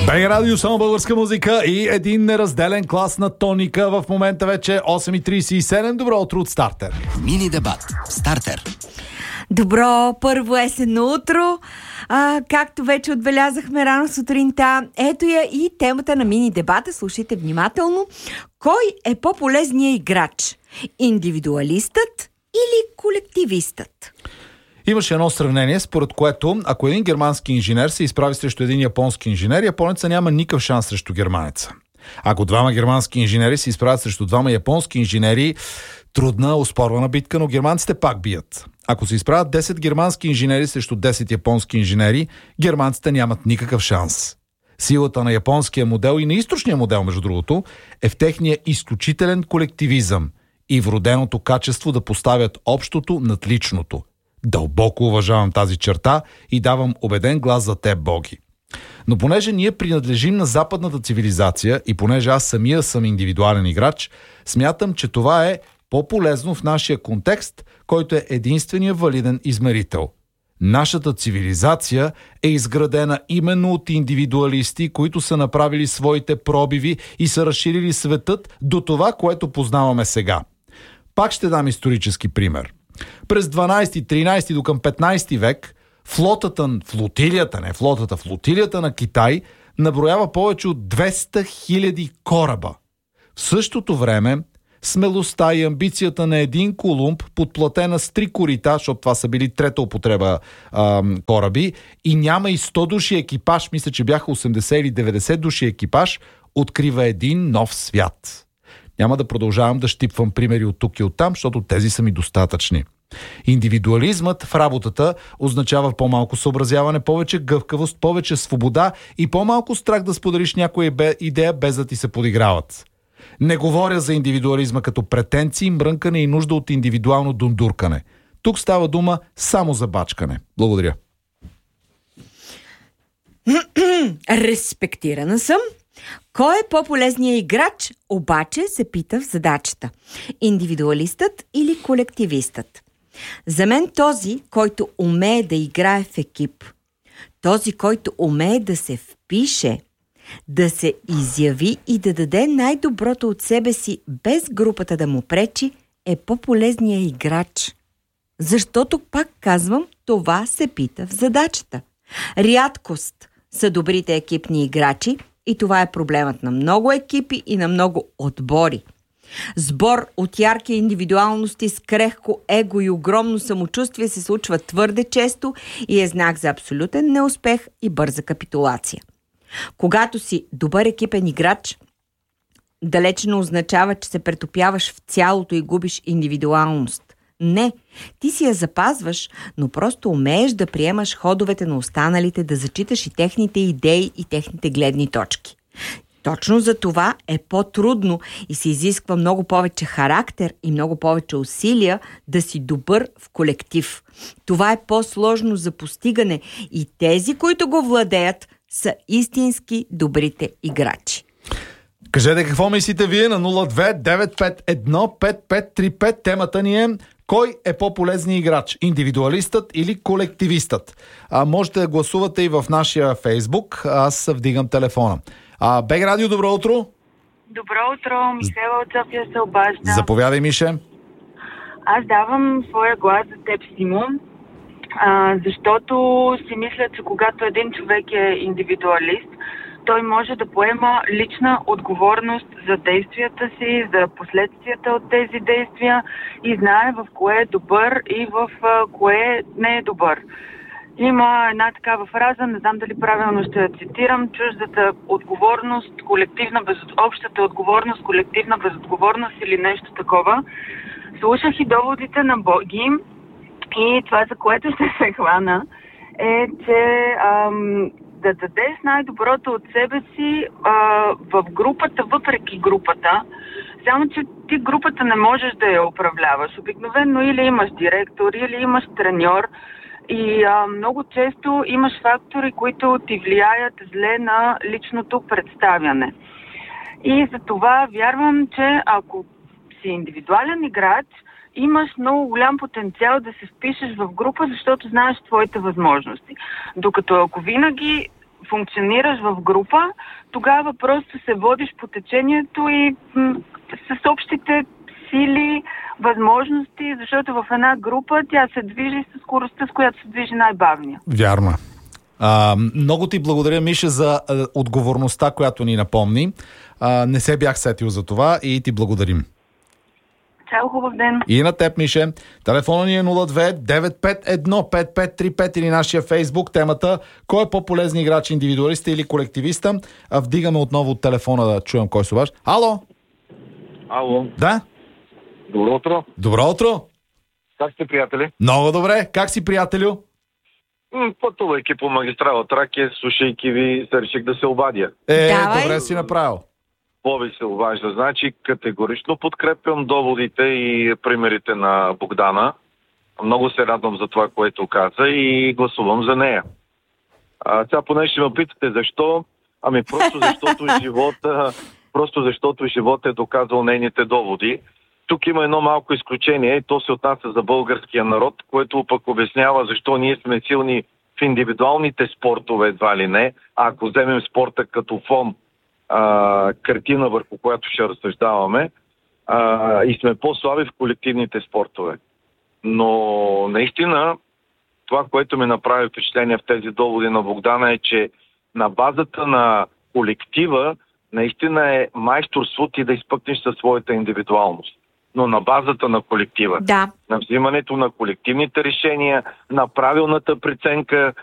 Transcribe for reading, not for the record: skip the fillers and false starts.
БГ Радио, само българска музика и един неразделен клас на тоника. В момента вече 8:37. Добро утро от Стартер. Мини дебат. Стартер. Добро първо есенно утро. Както вече отбелязахме рано сутринта, ето я и темата на мини дебата. Слушайте внимателно. Кой е по-полезният играч? Индивидуалистът или колективистът? Имаше едно сравнение, според което ако един германски инженер се изправи срещу един японски инженер, японеца няма никакъв шанс срещу германеца. Ако двама германски инженери се изправят срещу двама японски инженери, трудна, оспорвана битка, но германците пак бият. Ако се изправят 10 германски инженери срещу 10 японски инженери, германците нямат никакъв шанс. Силата на японския модел и на източния модел, между другото, е в техния изключителен колективизъм и вроденото качество да поставят общото над личното. Дълбоко уважавам тази черта и давам убеден глас за теб, Боги. Но понеже ние принадлежим на западната цивилизация и понеже аз самия съм индивидуален играч, смятам, че това е по-полезно в нашия контекст, който е единствения валиден измерител. Нашата цивилизация е изградена именно от индивидуалисти, които са направили своите пробиви и са разширили светът до това, което познаваме сега. Пак ще дам исторически пример. През 12-13 до към 15 век флотилията на Китай наброява повече от 200 000 кораба. В същото време смелостта и амбицията на един Колумб, подплатена с 3 корита, защото това са били трета употреба кораби, и няма и 100 души екипаж, мисля, че бяха 80 или 90 души екипаж, открива един нов свят. Няма да продължавам да щипвам примери от тук и от там, защото тези са ми достатъчни. Индивидуализмът в работата означава по-малко съобразяване, повече гъвкавост, повече свобода и по-малко страх да споделиш някоя идея без да ти се подиграват. Не говоря за индивидуализма като претенции, мрънкане и нужда от индивидуално дундуркане. Тук става дума само за бачкане. Благодаря. Респектирана съм. Кой е по-полезният играч, обаче се пита в задачата. Индивидуалистът или колективистът? За мен този, който умее да играе в екип, този, който умее да се впише, да се изяви и да даде най-доброто от себе си, без групата да му пречи, е по-полезният играч. Защото, пак казвам, това се пита в задачата. Рядкост са добрите екипни играчи и това е проблемът на много екипи и на много отбори. Сбор от ярки индивидуалности с крехко его и огромно самочувствие се случва твърде често и е знак за абсолютен неуспех и бърза капитулация. Когато си добър екипен играч, далеч не означава, че се претопяваш в цялото и губиш индивидуалност. Не, ти си я запазваш, но просто умееш да приемаш ходовете на останалите, да зачиташ и техните идеи и техните гледни точки. Точно за това е по-трудно и се изисква много повече характер и много повече усилия да си добър в колектив. Това е по-сложно за постигане и тези, които го владеят, са истински добрите играчи. Кажете какво мислите вие на 02-951-5535. Темата ни е: кой е по-полезният играч? Индивидуалистът или колективистът? Можете да гласувате и в нашия Фейсбук. Аз вдигам телефона. БГ Радио, добро утро! Добро утро! Михайла от София се обажда. Заповядай, Мише. Аз давам своя глас за теб, Симон, защото си мисля, че когато един човек е индивидуалист, той може да поема лична отговорност за действията си, за последствията от тези действия и знае в кое е добър и в кое не е добър. Има една такава фраза, не знам дали правилно ще я цитирам: чуждата отговорност, общата отговорност, колективна безотговорност или нещо такова. Слушах и доводите на Боги и това, за което ще се хвана, е, че да дадеш най-доброто от себе си в групата, въпреки групата. Само че ти групата не можеш да я управляваш. Обикновено или имаш директор, или имаш треньор. И много често имаш фактори, които ти влияят зле на личното представяне. И за това вярвам, че ако си индивидуален играч, имаш много голям потенциал да се впишеш в група, защото знаеш твоите възможности. Докато ако винаги функционираш в група, тогава просто се водиш по течението и с общите сили, възможности, защото в една група тя се движи със скоростта, с която се движи най-бавния. Вярно. Много ти благодаря, Миша, за отговорността, която ни напомни. Не се бях сетил за това и ти благодарим. Чао, хубав ден! И на теб, Мише. Телефона ни е 02-951-5535 или нашия Фейсбук. Темата: кой е по-полезен играч, индивидуалиста или колективиста? Вдигаме отново от телефона да чуем кой се обажда. Ало? Ало. Да? Добро утро. Добро утро! Как сте, приятели? Много добре. Как си, приятелю? Пътувайки по магистрала Тракия, слушайки ви, реших да се обадя. Давай. Добре си направил. Боби се обажда. Значи, категорично подкрепям доводите и примерите на Богдана. Много се радвам за това, което каза и гласувам за нея. Сега поне ще ме питате защо. Просто защото живота е доказал нейните доводи. Тук има едно малко изключение и то се отнася за българския народ, което пък обяснява защо ние сме силни в индивидуалните спортове, едва ли не. А ако вземем спорта като фон, картина, върху която ще разсъждаваме, и сме по-слаби в колективните спортове. Но наистина това, което ми направи впечатление в тези доводи на Богдана е, че на базата на колектива наистина е майсторство ти да изпъкнеш със своята индивидуалност. Но на базата на колектива. Да. На взимането на колективните решения, на правилната преценка